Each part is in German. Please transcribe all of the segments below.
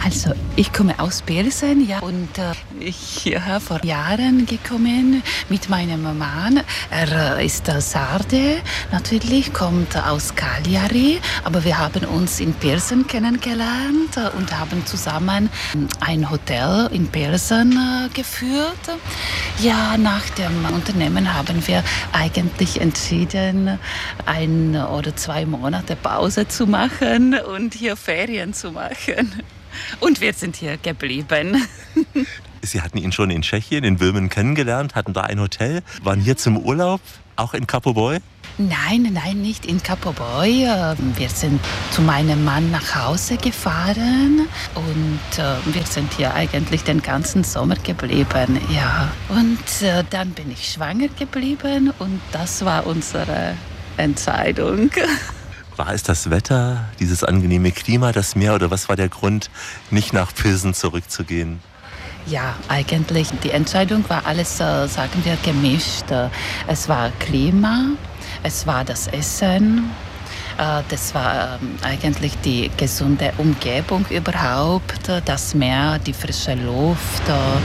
Also, ich komme aus Pilsen, ja, und ich hierher vor Jahren gekommen mit meinem Mann. Er ist Sarde, natürlich, kommt aus Cagliari, aber wir haben uns in Pilsen kennengelernt und haben zusammen ein Hotel in Pilsen geführt. Ja, nach dem Unternehmen haben wir eigentlich entschieden, 1 oder 2 Monate Pause zu machen und hier Ferien zu machen. Und wir sind hier geblieben. Sie hatten ihn schon in Tschechien, in Böhmen kennengelernt, hatten da ein Hotel, waren hier zum Urlaub, auch in Kárpátaly? Nein, nicht in Kárpátaly. Wir sind zu meinem Mann nach Hause gefahren und wir sind hier eigentlich den ganzen Sommer geblieben. Ja. Und dann bin ich schwanger geblieben und das war unsere Entscheidung. War es das Wetter, dieses angenehme Klima, das Meer oder was war der Grund, nicht nach Pilsen zurückzugehen? Ja, eigentlich die Entscheidung war alles, sagen wir, gemischt. Es war Klima, es war das Essen, das war eigentlich die gesunde Umgebung überhaupt, das Meer, die frische Luft.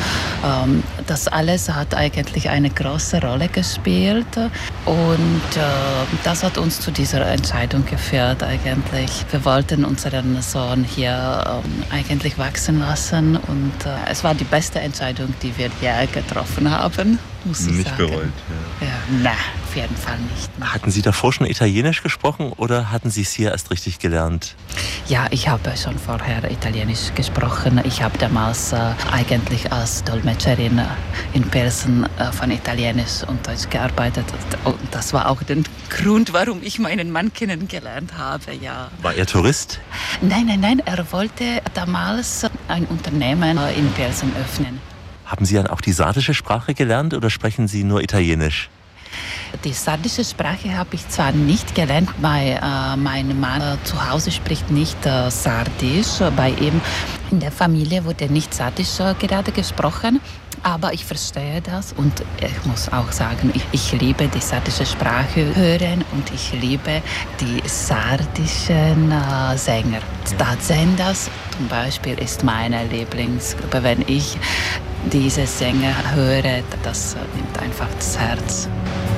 Das alles hat eigentlich eine große Rolle gespielt und das hat uns zu dieser Entscheidung geführt eigentlich. Wir wollten unseren Sohn hier eigentlich wachsen lassen und es war die beste Entscheidung, die wir je getroffen haben, muss ich nicht sagen. bereut, ja. Nein, auf jeden Fall nicht. Hatten Sie davor schon Italienisch gesprochen oder hatten Sie es hier erst richtig gelernt? Ja, ich habe schon vorher Italienisch gesprochen. Ich habe damals eigentlich als Dolmetscherin in Pilsen von Italienisch und Deutsch gearbeitet. Und das war auch der Grund, warum ich meinen Mann kennengelernt habe. Ja. War er Tourist? Nein. Er wollte damals ein Unternehmen in Pilsen öffnen. Haben Sie dann auch die sardische Sprache gelernt oder sprechen Sie nur Italienisch? Die sardische Sprache habe ich zwar nicht gelernt, weil mein Mann zu Hause spricht nicht Sardisch. Bei ihm in der Familie wurde nicht Sardisch gerade gesprochen. Aber ich verstehe das und ich muss auch sagen, ich liebe die sardische Sprache hören und ich liebe die sardischen Sänger. Staatsendas zum Beispiel ist meine Lieblingsgruppe. Wenn ich diese Sänger höre, das nimmt einfach das Herz.